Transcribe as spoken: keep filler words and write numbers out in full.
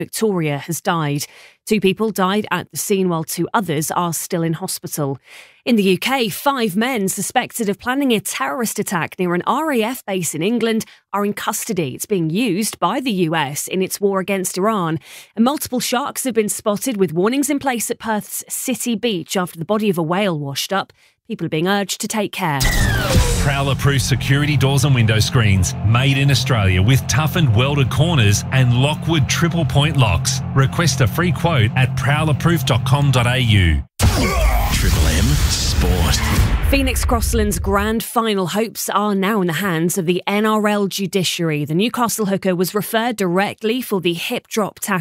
Victoria has died. Two people died at the scene while two others are still in hospital. In the U K, five men suspected of planning a terrorist attack near an R A F base in England are in custody. It's being used by the U S in its war against Iran. And multiple sharks have been spotted with warnings in place at Perth's City Beach after the body of a whale washed up. People are being urged to take care. Prowler Proof security doors and window screens. Made in Australia with toughened welded corners and Lockwood triple point locks. Request a free quote at prowler proof dot com dot a u. Triple M Sport. Phoenix Crossland's grand final hopes are now in the hands of the N R L judiciary. The Newcastle hooker was referred directly for the hip drop tackle